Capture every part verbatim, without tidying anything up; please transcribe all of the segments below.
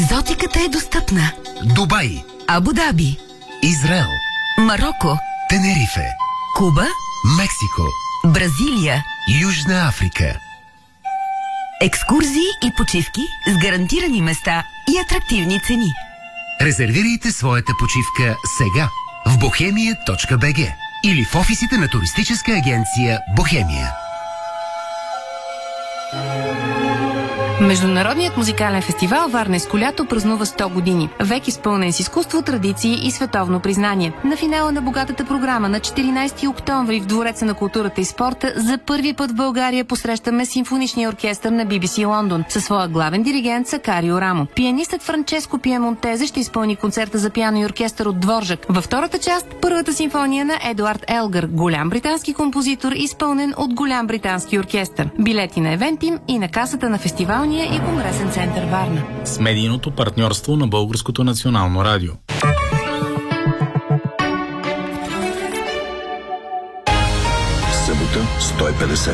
Екзотиката е достъпна. Дубай, Абу Даби, Израел, Мароко, Тенерифе, Куба, Мексико, Бразилия. Южна Африка. Екскурзии и почивки с гарантирани места и атрактивни цени. Резервирайте своята почивка сега в бохемия точка би джи или в офисите на туристическа агенция Бохемия. Международният музикален фестивал Варненско лято празнува сто години. Век изпълнен с изкуство, традиции и световно признание. На финала на богатата програма на четиринайсети октомври в Двореца на културата и спорта за първи път в България посрещаме симфоничния оркестър на Би Би Си Лондон със своя главен диригент Сакарио Рамо. Пианистът Франческо Пиемонтезе ще изпълни концерта за пиано и оркестър от Дворжак. Във втората част първата симфония на Едуард Елгър, голям британски композитор, изпълнен от голям британски оркестър. Билети на Евентим и на касата на фестивалния и конгресен център Варна. С медийното партньорство на Българското национално радио. Събота сто и петдесет.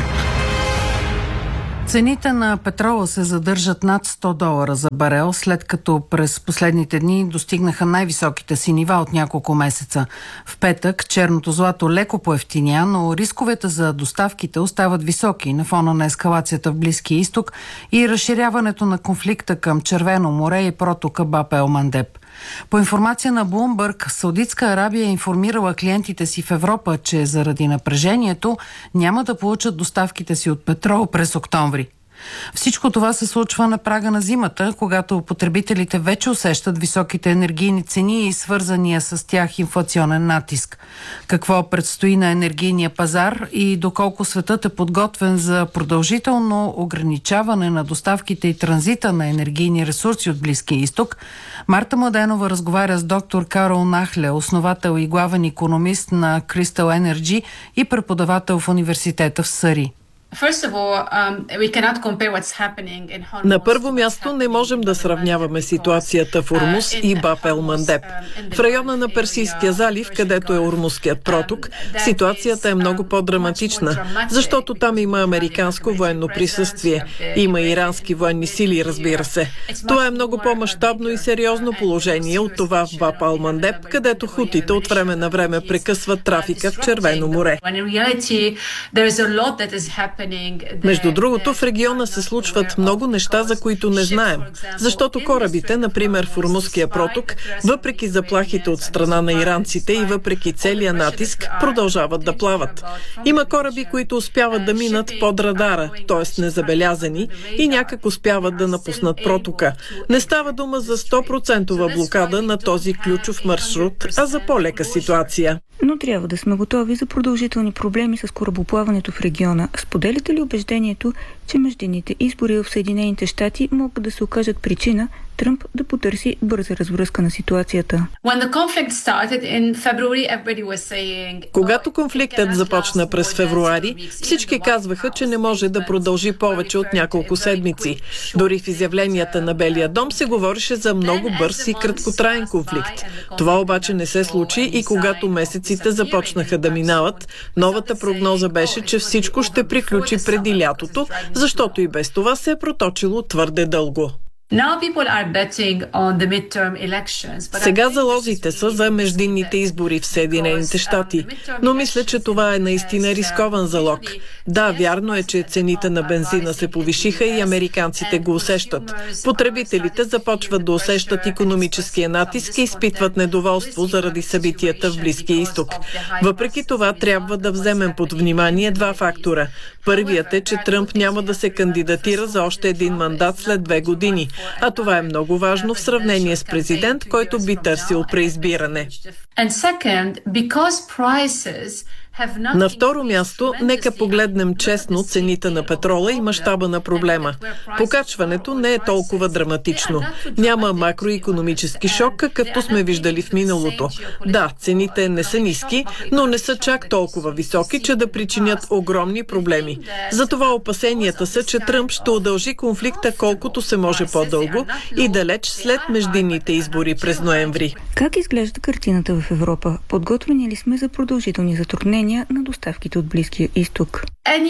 Цените на петрола се задържат над сто долара за барел, след като през последните дни достигнаха най-високите си нива от няколко месеца. В петък черното злато леко поевтиня, но рисковете за доставките остават високи на фона на ескалацията в Близкия изток и разширяването на конфликта към Червено море и протока Баб ел Мандеб. По информация на Bloomberg, Саудитска Арабия е информирала клиентите си в Европа, че заради напрежението няма да получат доставките си от петрол през октомври. Всичко това се случва на прага на зимата, когато потребителите вече усещат високите енергийни цени и свързания с тях инфлационен натиск. Какво предстои на енергийния пазар и доколко светът е подготвен за продължително ограничаване на доставките и транзита на енергийни ресурси от Близкия изток, Марта Младенова разговаря с доктор Карол Нахле, основател и главен икономист на Crystal Energy и преподавател в университета в Сари. На първо място не можем да сравняваме ситуацията в Ормуз и Баб ел Мандеб. В района на Персийския залив, където е Ормузският проток, ситуацията е много по-драматична, защото там има американско военно присъствие. Има ирански военни сили, разбира се. Това е много по-мащабно и сериозно положение от това в Баб ел Мандеб, където хутите от време на време прекъсват трафика в Червено море. Между другото, в региона се случват много неща, за които не знаем. Защото корабите, например в Ормузския проток, въпреки заплахите от страна на иранците и въпреки целия натиск, продължават да плават. Има кораби, които успяват да минат под радара, т.е. незабелязани, и някак успяват да напуснат протока. Не става дума за сто процента блокада на този ключов маршрут, а за по-лека ситуация. Но трябва да сме готови за продължителни проблеми с корабоплаването в региона. Споделяте ли убеждението, че междинните избори в Съединените щати могат да се окажат причина Тръмп да потърси бърза развръзка на ситуацията? Когато конфликтът започна през февруари, всички казваха, че не може да продължи повече от няколко седмици. Дори в изявленията на Белия дом се говореше за много бърз и краткотраен конфликт. Това обаче не се случи и когато месеците започнаха да минават, новата прогноза беше, че всичко ще приключи преди лятото, защото и без това се е проточило твърде дълго. Сега залозите са за междинните избори в Съединените щати, но мисля, че това е наистина рискован залог. Да, вярно е, че цените на бензина се повишиха и американците го усещат. Потребителите започват да усещат икономическия натиск и изпитват недоволство заради събитията в Близкия изток. Въпреки това, трябва да вземем под внимание два фактора. Първият е, че Тръмп няма да се кандидатира за още един мандат след две години. А това е много важно в сравнение с президент, който би търсил преизбиране. На второ място, нека погледнем честно цените на петрола и мащаба на проблема. Покачването не е толкова драматично. Няма макроикономически шок, какъвто сме виждали в миналото. Да, цените не са ниски, но не са чак толкова високи, че да причинят огромни проблеми. Затова опасенията са, че Тръмп ще удължи конфликта колкото се може по-дълго и далеч след междинните избори през ноември. Как изглежда картината в Европа? Подготвени ли сме за продължителни затруднения ограничения на доставките от Близкия изток.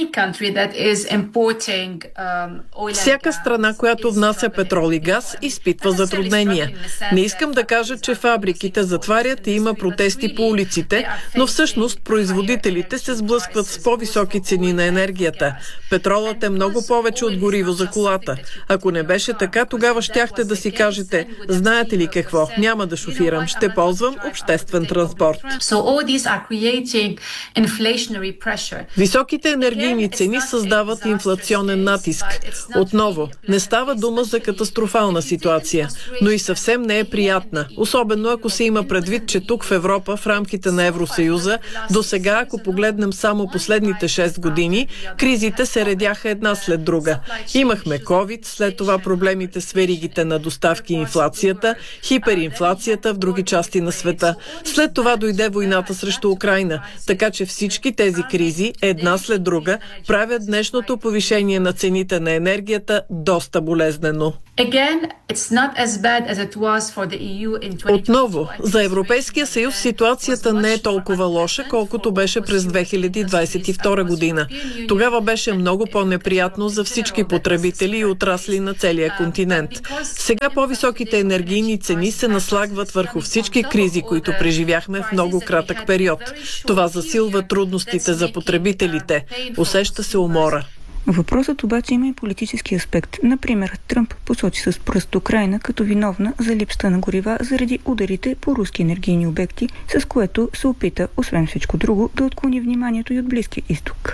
Всяка страна, която внася петрол и газ, изпитва затруднения. Не искам да кажа, че фабриките затварят и има протести по улиците, но всъщност производителите се сблъскват с по-високи цени на енергията. Петролът е много повече от гориво за колата. Ако не беше така, тогава щяхте да си кажете: знаете ли какво, няма да шофирам, ще ползвам обществен транспорт. Високите енергийни цени създават инфлационен натиск. Отново, не става дума за катастрофална ситуация, но и съвсем не е приятна, особено ако се има предвид, че тук в Европа, в рамките на Евросъюза, до сега, ако погледнем само последните шест години, кризите се редяха една след друга. Имахме ковид, след това проблемите с веригите на доставки и инфлацията, хиперинфлацията в други части на света. След това дойде войната срещу Украйна, така че всички тези кризи, една след друга, правят днешното повишение на цените на енергията доста болезнено. Отново, за Европейския съюз ситуацията не е толкова лоша, колкото беше през две хиляди двадесет и втора година. Тогава беше много по-неприятно за всички потребители и отрасли на целия континент. Сега по-високите енергийни цени се наслагват върху всички кризи, които преживяхме в много кратък период. Това засилва трудностите за потребителите. Усеща се умора. Въпросът обаче има и политически аспект. Например, Тръмп посочи с пръст Украйна като виновна за липсата на горива заради ударите по руски енергийни обекти, с което се опита, освен всичко друго, да отклони вниманието и от Близкия изток.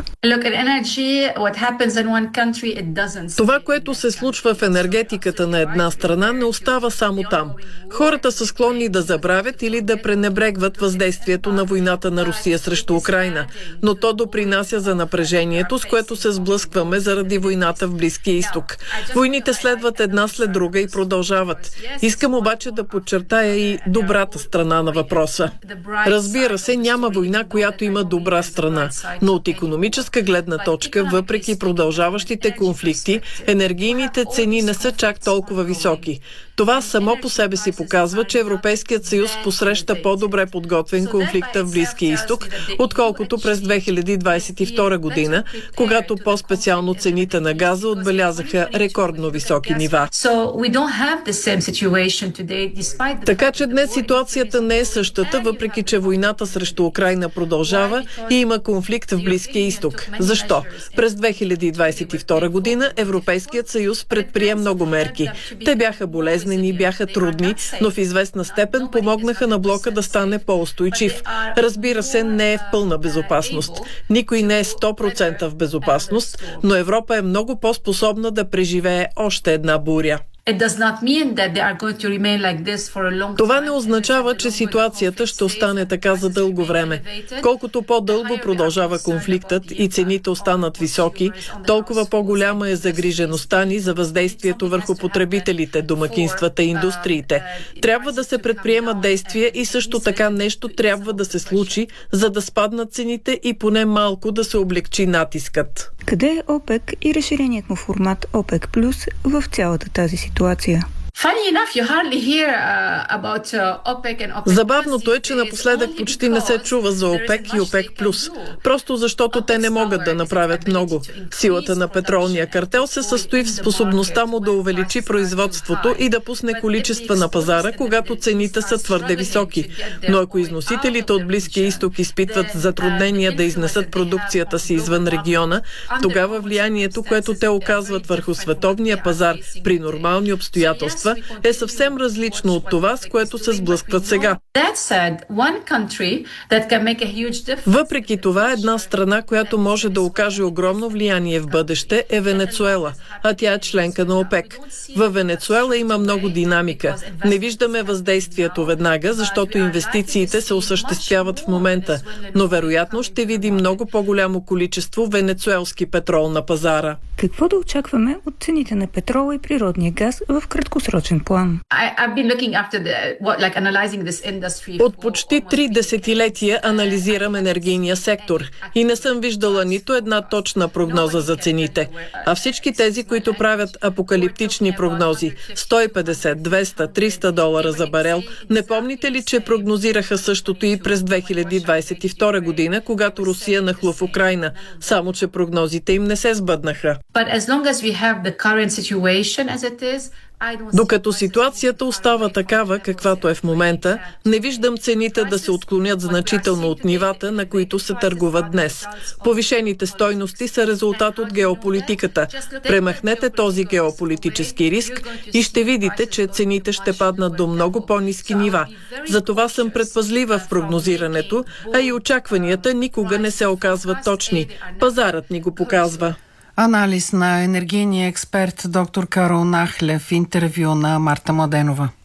Това, което се случва в енергетиката на една страна, не остава само там. Хората са склонни да забравят или да пренебрегват въздействието на войната на Русия срещу Украйна, но то допринася за напрежението, с което се сблъсква заради войната в Близкия изток. Войните следват една след друга и продължават. Искам обаче да подчертая и добрата страна на въпроса. Разбира се, няма война, която има добра страна, но от икономическа гледна точка, въпреки продължаващите конфликти, енергийните цени не са чак толкова високи. Това само по себе си показва, че Европейският съюз посреща по-добре подготвен конфликта в Близкия изток, отколкото през две хиляди двадесет и втора година, когато по-специално цените на газа отбелязаха рекордно високи нива. Така че днес ситуацията не е същата, въпреки че войната срещу Украйна продължава и има конфликт в Близкия изток. Защо? През две хиляди двадесет и втора година Европейският съюз предприе много мерки. Те бяха болезнени, бяха трудни, но в известна степен помогнаха на блока да стане по-устойчив. Разбира се, не е в пълна безопасност. Никой не е сто процента в безопасност, но Европа е много по-способна да преживее още една буря. Това не означава, че ситуацията ще остане така за дълго време. Колкото по-дълго продължава конфликтът и цените останат високи, толкова по-голяма е загрижеността ни за въздействието върху потребителите, домакинствата и индустриите. Трябва да се предприемат действия и също така нещо трябва да се случи, за да спаднат цените и поне малко да се облегчи натискът. Къде е ОПЕК и разширеният му формат ОПЕК плюс в цялата тази ситуация? Забавното е, че напоследък почти не се чува за ОПЕК и ОПЕК плюс. Просто защото те не могат да направят много. Силата на петролния картел се състои в способността му да увеличи производството и да пусне количества на пазара, когато цените са твърде високи. Но ако износителите от Близкия изток изпитват затруднения да изнесат продукцията си извън региона, тогава влиянието, което те оказват върху световния пазар при нормални обстоятелства, е съвсем различно от това, с което се сблъскват сега. Въпреки това, една страна, която може да окаже огромно влияние в бъдеще, е Венецуела, а тя е членка на ОПЕК. В Венецуела има много динамика. Не виждаме въздействието веднага, защото инвестициите се осъществяват в момента, но вероятно ще видим много по-голямо количество венецуелски петрол на пазара. Какво да очакваме от цените на петрола и природния газ в краткосрочен план? От почти три десетилетия анализирам енергийния сектор и не съм виждала нито една точна прогноза за цените. А всички тези, които правят апокалиптични прогнози сто и петдесет, двеста, триста долара за барел, не помните ли, че прогнозираха същото и през две хиляди двадесет и втора година, когато Русия нахлу в Украйна, само че прогнозите им не се сбъднаха. Докато ситуацията остава такава, каквато е в момента, не виждам цените да се отклонят значително от нивата, на които се търгуват днес. Повишените стойности са резултат от геополитиката. Премахнете този геополитически риск и ще видите, че цените ще паднат до много по-ниски нива. Затова съм предпазлива в прогнозирането, а и очакванията никога не се оказват точни. Пазарът ни го показва. Анализ на енергийния експерт доктор Карол Нахле в интервю на Марта Младенова.